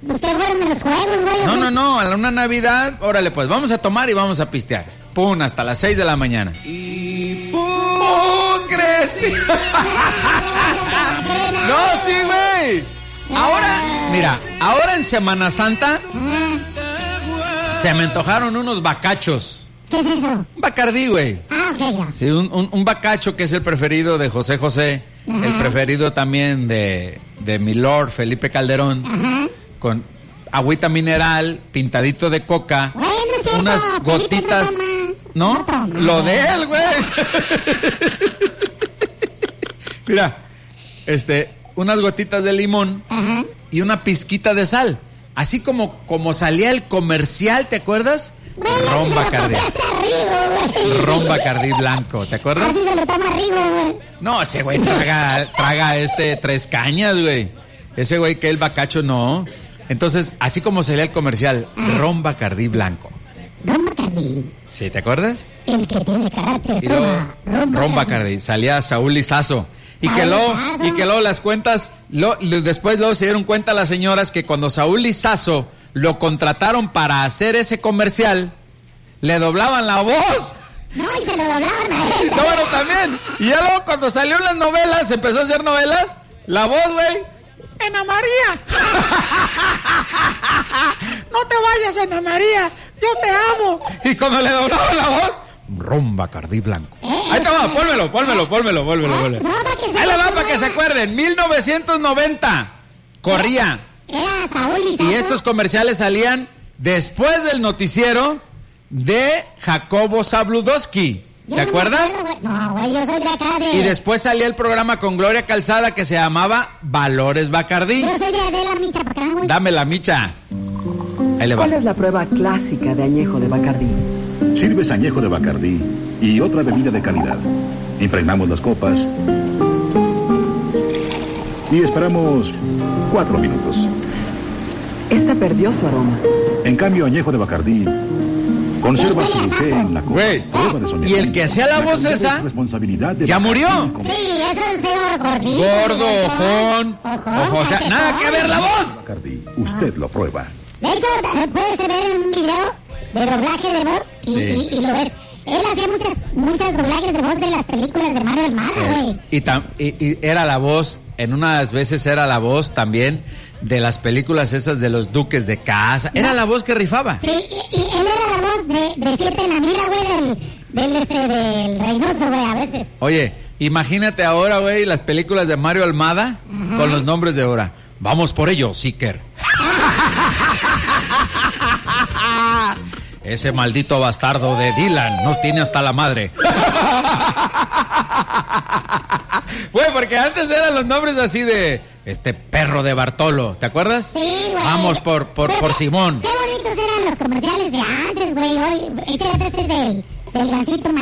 Pues que fueron de los juegos, güey. No, a una Navidad, órale pues, vamos a tomar y vamos a pistear. Pum, hasta las 6 de la mañana. Y pum, crecí. No, sí, güey. Ahora en Semana Santa se me antojaron unos bacachos. ¿Qué es eso? Un Bacardí, güey. Ah, ok, ya. Sí, un bacacho que es el preferido de José José. Ajá. El preferido también de mi Lord Felipe Calderón. Ajá. Con agüita mineral, pintadito de coca. Bueno, cierto, unas gotitas. ¿No? Lo de él, güey. Mira, unas gotitas de limón. Ajá. Y una pizquita de sal. Así como salía el comercial, ¿te acuerdas? Ron Bacardí. Ron Bacardí blanco, ¿te acuerdas? Así se lo toma arriba, güey. No, ese güey traga 3 cañas, güey. Ese güey que el bacacho no. Entonces, así como salía el comercial, Ron Bacardí blanco. Ron Bacardí. ¿Sí, te acuerdas? El que tiene carácter. Y luego, Ron Bacardí. Salía Saúl Lizazo. Y que luego las cuentas, después se dieron cuenta las señoras que cuando Saúl Lizazo lo contrataron para hacer ese comercial, le doblaban la voz. No, y se lo doblaban a él. No, bueno, también. Y ya luego cuando salió en las novelas, empezó a hacer novelas, la voz, güey, Ana María. No te vayas, Ana María, yo te amo. Y cuando le doblaban la voz, Ron Bacardí blanco. Ahí te va, pónmelo. Ahí le va para que se acuerden. 1990 corría. Y estos comerciales salían después del noticiero de Jacobo Zabludowski. ¿Te acuerdas? No, güey, yo soy de acá de... Y después salía el programa con Gloria Calzada que se llamaba Valores Bacardí. Yo soy de la micha para acá, güey. Dame la micha. Ahí le va. ¿Cuál es la prueba clásica de añejo de Bacardí? Sirves añejo de Bacardí y otra bebida de calidad. Impregnamos las copas y esperamos 4 minutos. Esta perdió su aroma. En cambio, añejo de Bacardí conserva su bouquet en la copa. Güey, y el que hacía la voz esa ya murió. Sí, eso es el señor Gordito. Gordo, ojón, o sea, nada que ver la voz. Bacardí, usted lo prueba. De hecho, puedes ver en un video de doblaje de voz y lo ves. Él hacía muchas doblajes de voz de las películas de Mario Almada, güey. Y era la voz, en unas veces era la voz también de las películas esas de los duques de casa. Era la voz que rifaba. Sí, y él era la voz de Siete en la Mira, güey, del Reynoso, güey, a veces. Oye, imagínate ahora, güey, las películas de Mario Almada con los nombres de ahora. Vamos por ello, Seeker. Ese maldito bastardo de Dylan nos tiene hasta la madre. Güey, porque antes eran los nombres así de este perro de Bartolo, ¿te acuerdas? Sí, güey. Vamos por Simón. Qué bonitos eran los comerciales de antes, güey. Échate del Gansito